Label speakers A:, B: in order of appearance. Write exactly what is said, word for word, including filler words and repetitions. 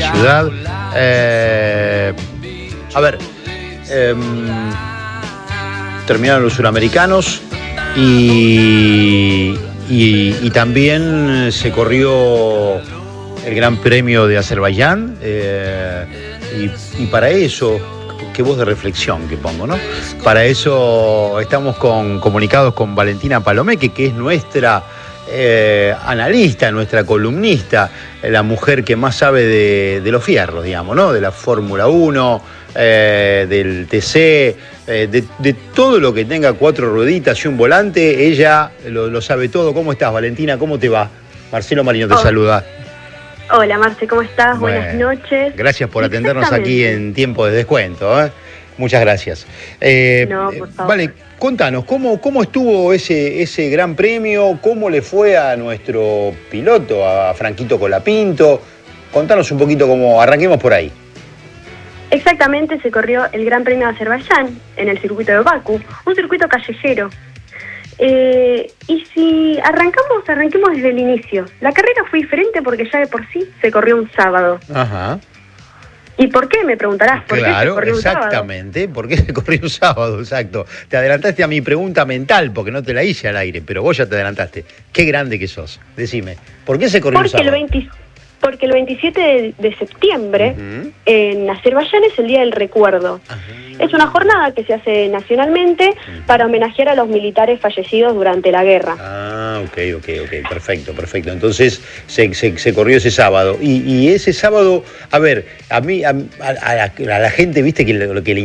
A: ciudad. Eh, a ver, eh, terminaron los suramericanos y, y, y también se corrió el Gran Premio de Azerbaiyán, eh, y, y para eso, qué voz de reflexión que pongo, ¿no? Para eso estamos con, comunicados con Valentina Palomeque, que es nuestra eh, analista, nuestra columnista, la mujer que más sabe de, de los fierros, digamos, ¿no? De la Fórmula uno, eh, del T C, eh, de, de todo lo que tenga cuatro rueditas y un volante, ella lo, lo sabe todo. ¿Cómo estás, Valentina? ¿Cómo te va? Marcelo Marino te
B: oh.
A: saluda.
B: Hola, Marce, ¿cómo estás?
A: Bueno,
B: buenas noches.
A: Gracias por atendernos aquí en tiempo de descuento, ¿eh? Muchas gracias. Eh,
B: no, por favor.
A: Vale, contanos, ¿cómo, cómo estuvo ese, ese gran premio? ¿Cómo le fue a nuestro piloto, a Franquito Colapinto? Contanos un poquito cómo, arranquemos por ahí.
B: Exactamente, se corrió el Gran Premio de Azerbaiyán en el circuito de Bakú, un circuito callejero. Eh, y si arrancamos, arranquemos desde el inicio. La carrera fue diferente porque ya de por sí se corrió un sábado.
A: Ajá.
B: ¿Y por qué? Me preguntarás. ¿Por
A: claro,
B: qué se corrió un
A: exactamente.
B: sábado?
A: ¿Por qué se corrió un sábado? Exacto. Te adelantaste a mi pregunta mental porque no te la hice al aire, pero vos ya te adelantaste. Qué grande que sos. Decime, ¿por qué se corrió
B: porque
A: un sábado?
B: El veinte, porque el veintisiete de, de septiembre
A: uh-huh.
B: en Azerbaiyán es el Día del Recuerdo. Uh-huh. Es una jornada que se hace nacionalmente uh-huh. para homenajear a los militares fallecidos durante la guerra.
A: Ah, ok, ok, ok, perfecto, perfecto. Entonces se, se, se corrió ese sábado. Y, y ese sábado, a ver, a mí, a, a, a, la, a la gente, viste, que lo que le